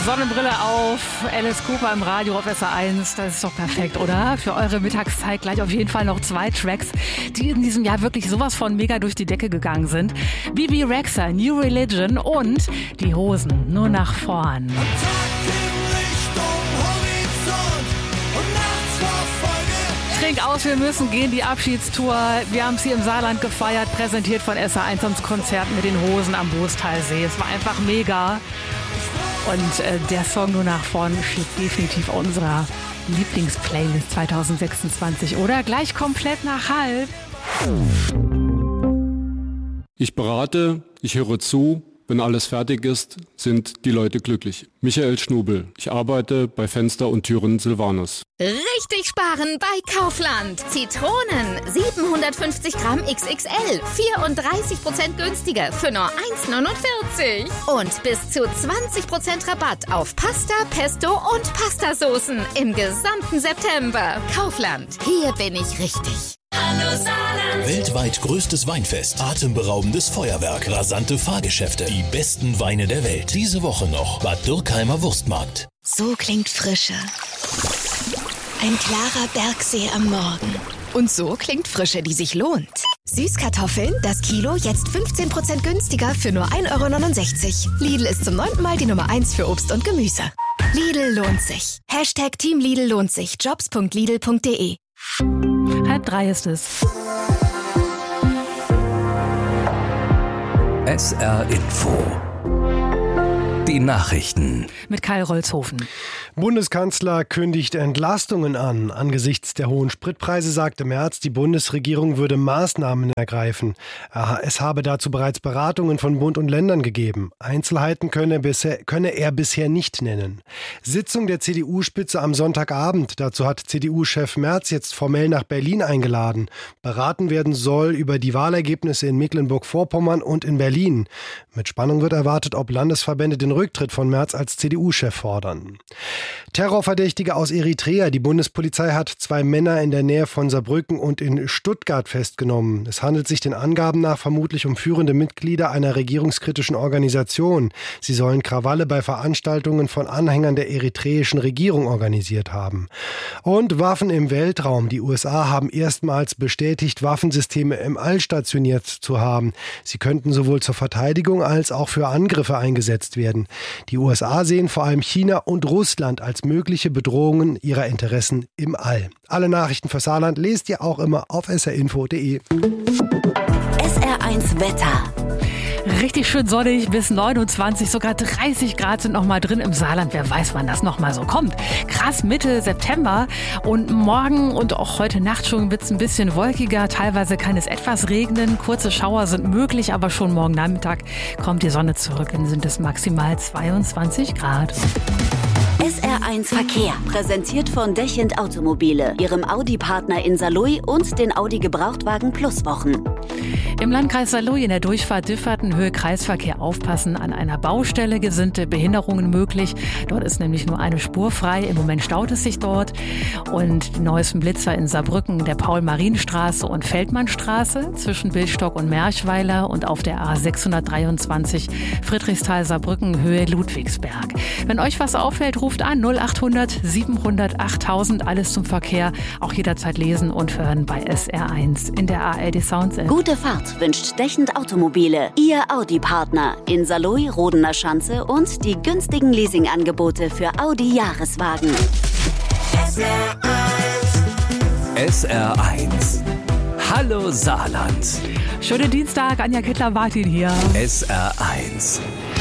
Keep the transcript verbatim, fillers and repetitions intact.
Sonnenbrille auf, Alice Cooper im Radio auf S R eins, das ist doch perfekt, oder? Für eure Mittagszeit gleich auf jeden Fall noch zwei Tracks, die in diesem Jahr wirklich sowas von mega durch die Decke gegangen sind. B B Rexha, New Religion und die Hosen, nur nach vorn. Trink aus, wir müssen gehen, die Abschiedstour. Wir haben es hier im Saarland gefeiert, präsentiert von S R eins ums Konzert mit den Hosen am Boostalsee. Es war einfach mega. Und äh, der Song nur nach vorn steht definitiv auf unserer Lieblingsplaylist zwanzig sechsundzwanzig, oder? Gleich komplett nach halb. Ich berate, ich höre zu. Wenn alles fertig ist, sind die Leute glücklich. Michael Schnubel. Ich arbeite bei Fenster und Türen Silvanus. Richtig sparen bei Kaufland. Zitronen siebenhundertfünfzig Gramm X X L, vierunddreißig Prozent günstiger für nur eins neunundvierzig. Und bis zu zwanzig Prozent Rabatt auf Pasta, Pesto und Pastasoßen im gesamten September. Kaufland, hier bin ich richtig. Hallo Saarland. Weltweit größtes Weinfest, atemberaubendes Feuerwerk, rasante Fahrgeschäfte, die besten Weine der Welt. Diese Woche noch Bad Dürkheimer Wurstmarkt. So klingt Frische. Ein klarer Bergsee am Morgen. Und so klingt Frische, die sich lohnt. Süßkartoffeln, das Kilo jetzt fünfzehn Prozent günstiger für nur ein Euro neunundsechzig. Lidl ist zum neunten Mal die Nummer eins für Obst und Gemüse. Lidl lohnt sich. Hashtag Team Lidl lohnt sich. jobs punkt lidl punkt de. Halb drei ist es. S R Info. Die Nachrichten. Mit Kai Rolzhofen. Bundeskanzler kündigt Entlastungen an. Angesichts der hohen Spritpreise sagte Merz, die Bundesregierung würde Maßnahmen ergreifen. Es habe dazu bereits Beratungen von Bund und Ländern gegeben. Einzelheiten könne, bisher, könne er bisher nicht nennen. Sitzung der C D U-Spitze am Sonntagabend. Dazu hat C D U-Chef Merz jetzt formell nach Berlin eingeladen. Beraten werden soll über die Wahlergebnisse in Mecklenburg-Vorpommern und in Berlin. Mit Spannung wird erwartet, ob Landesverbände den Rücktritt von Merz als C D U-Chef fordern. Terrorverdächtige aus Eritrea. Die Bundespolizei hat zwei Männer in der Nähe von Saarbrücken und in Stuttgart festgenommen. Es handelt sich den Angaben nach vermutlich um führende Mitglieder einer regierungskritischen Organisation. Sie sollen Krawalle bei Veranstaltungen von Anhängern der eritreischen Regierung organisiert haben. Und Waffen im Weltraum. Die U S A haben erstmals bestätigt, Waffensysteme im All stationiert zu haben. Sie könnten sowohl zur Verteidigung als auch für Angriffe eingesetzt werden. Die U S A sehen vor allem China und Russland als mögliche Bedrohungen ihrer Interessen im All. Alle Nachrichten für Saarland lest ihr auch immer auf s r info punkt de. S R eins Wetter. Richtig schön sonnig bis neunundzwanzig, sogar dreißig Grad sind noch mal drin im Saarland. Wer weiß, wann das noch mal so kommt. Krass, Mitte September. Und morgen und auch heute Nacht schon wird es ein bisschen wolkiger. Teilweise kann es etwas regnen. Kurze Schauer sind möglich, aber schon morgen Nachmittag kommt die Sonne zurück. Dann sind es maximal zweiundzwanzig Grad. S R eins Verkehr, präsentiert von Dechend Automobile, ihrem Audi-Partner in Saarlouis und den Audi Gebrauchtwagen Plus Wochen. Im Landkreis Saarlouis in der Durchfahrt Differten Höhe Kreisverkehr aufpassen. An einer Baustelle sind Behinderungen möglich. Dort ist nämlich nur eine Spur frei. Im Moment staut es sich dort. Und die neuesten Blitzer in Saarbrücken, der Paul-Marien-Straße und Feldmannstraße zwischen Billstock und Merchweiler und auf der A sechshundertdreiundzwanzig Friedrichsthal-Saarbrücken Höhe Ludwigsberg. Wenn euch was auffällt, ruft an null achthundert siebenhundert achttausend. Alles zum Verkehr. Auch jederzeit lesen und hören bei S R eins in der A R D Sounds App. Gute Fahrt wünscht Dechend Automobile, Ihr Audi-Partner in Saarlouis, Rodener Schanze und die günstigen Leasingangebote für Audi-Jahreswagen. S R eins. S R eins. Hallo Saarland. Schönen Dienstag, Anja Kittler-Martin hier. S R eins.